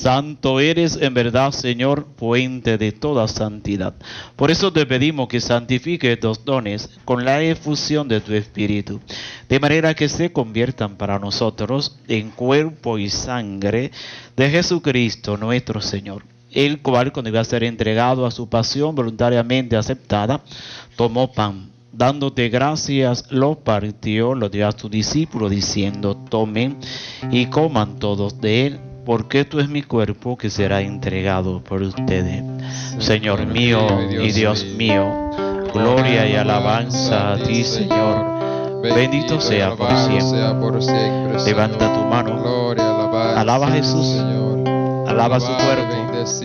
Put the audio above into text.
Santo eres en verdad, Señor, fuente de toda santidad. Por eso te pedimos que santifique estos dones con la efusión de tu Espíritu, de manera que se conviertan para nosotros en cuerpo y sangre de Jesucristo nuestro Señor, el cual, cuando iba a ser entregado a su pasión voluntariamente aceptada, tomó pan, dándote gracias, lo partió, lo dio a sus discípulos, diciendo: tomen y coman todos de él, porque esto es mi cuerpo que será entregado por ustedes. Señor mío y Dios mío, gloria y alabanza a ti, Señor. Bendito sea por siempre. Levanta tu mano, alaba a Jesús, alaba su cuerpo.